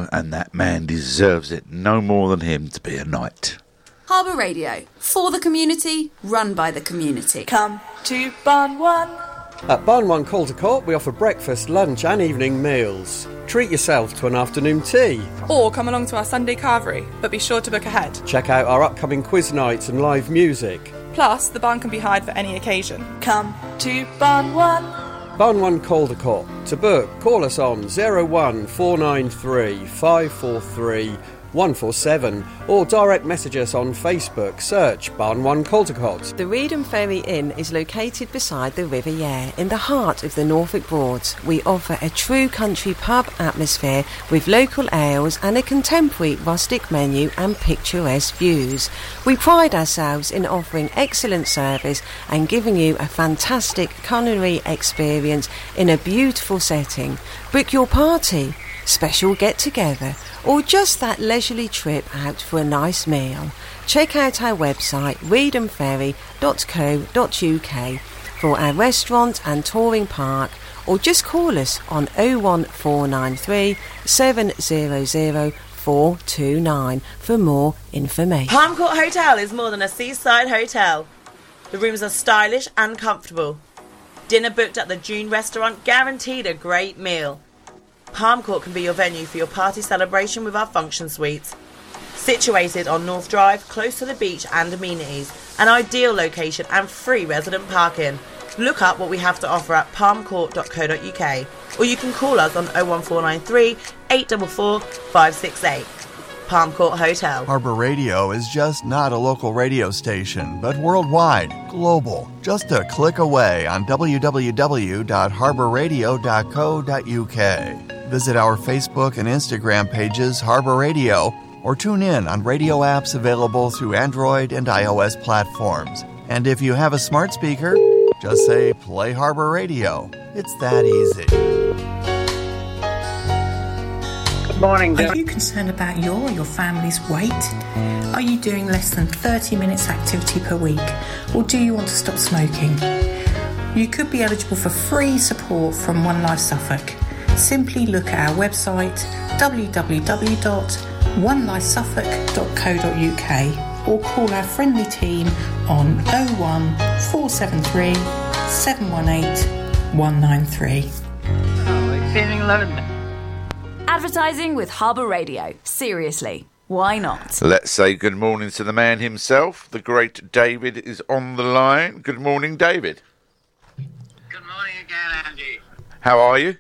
Radio, and that man deserves it no more than him to be a knight. Harbour Radio, for the community, run by the community. Come to Barn One. At Barn One Caldercourt, we offer breakfast, lunch and evening meals. Treat yourself to an afternoon tea. Or come along to our Sunday carvery, but be sure to book ahead. Check out our upcoming quiz nights and live music. Plus, the barn can be hired for any occasion. Come to Barn One. Barn One Caldercourt. To book, call us on 01493 543 147 or direct message us on Facebook. Search Barn One Caldercourt. The Reedham Ferry Inn is located beside the River Yare in the heart of the Norfolk Broads. We offer a true country pub atmosphere with local ales and a contemporary rustic menu and picturesque views. We pride ourselves in offering excellent service and giving you a fantastic culinary experience in a beautiful setting. Book your party, special get-together, or just that leisurely trip out for a nice meal. Check out our website reedhamferry.co.uk for our restaurant and touring park, or just call us on 01493 700 429 for more information. Palm Court Hotel is more than a seaside hotel. The rooms are stylish and comfortable. Dinner booked at the June restaurant guaranteed a great meal. Palm Court can be your venue for your party celebration with our function suites. Situated on North Drive, close to the beach and amenities, an ideal location and free resident parking. Look up what we have to offer at palmcourt.co.uk, or you can call us on 01493 844 568. Palm Court Hotel. Harbour Radio is just not a local radio station, but worldwide, global. Just a click away on www.harbourradio.co.uk. Visit our Facebook and Instagram pages, Harbour Radio, or tune in on radio apps available through Android and iOS platforms. And if you have a smart speaker, just say, play Harbour Radio. It's that easy. Good morning. Are you concerned about your family's weight? Are you doing less than 30 minutes activity per week? Or do you want to stop smoking? You could be eligible for free support from One Life Suffolk. Simply look at our website www.onelifesuffolk.co.uk or call our friendly team on 01473 718 193. Oh, I'm feeling lonely. Advertising with Harbour Radio. Seriously, why not? Let's say good morning to the man himself. The great David is on the line. Good morning, David. Good morning again, Andy. How are you?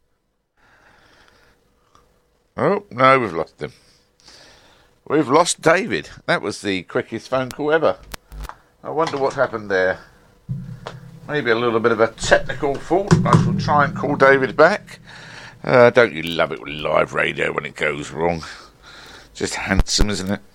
Oh, no, we've lost him. We've lost David. That was the quickest phone call ever. I wonder what happened there. Maybe a little bit of a technical fault. I shall try and call David back. Don't you love it with live radio when it goes wrong? Just handsome, isn't it?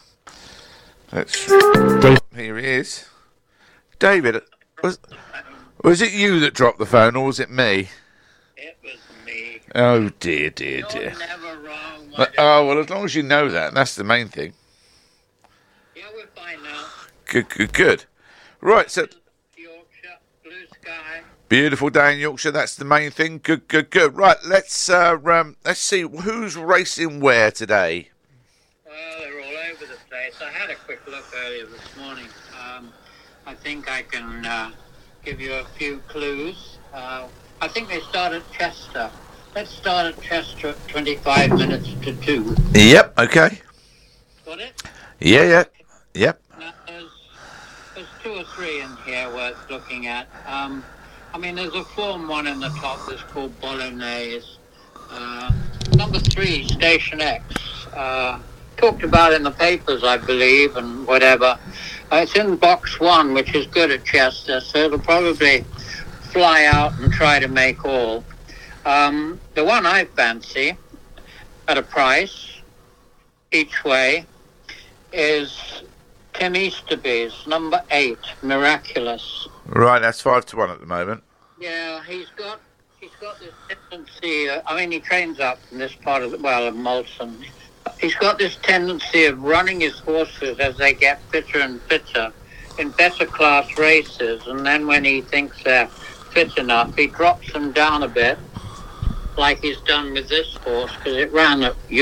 Here he is. David, was it you that dropped the phone, or was it me? It was me. Oh, dear. You're never wrong. Oh, well, as long as you know that, that's the main thing. Yeah, we're fine now. Good. Right, so... Yorkshire, blue sky. Beautiful day in Yorkshire, that's the main thing. Good. Right, let's see who's racing where today. Well, they're all over the place. I had a quick look earlier this morning. I think I can give you a few clues. I think they start at Chester. Let's start at Chester at 25 minutes to 2. Yep, okay. Got it? Yeah. Yep. Now, there's 2 or 3 in here worth looking at. There's a Form 1 in the top that's called Bolognese. Number 3, Station X. Talked about in the papers, I believe, and whatever. It's in box 1, which is good at Chester, so it'll probably fly out and try to make all. The one I fancy, at a price, each way, is Tim Easterby's, number 8, Miraculous. Right, that's 5-1 at the moment. Yeah, he's got this tendency. He trains up in this part of Molson. He's got this tendency of running his horses as they get fitter and fitter in better class races, and then when he thinks they're fit enough, he drops them down a bit, like he's done with this horse, because it ran at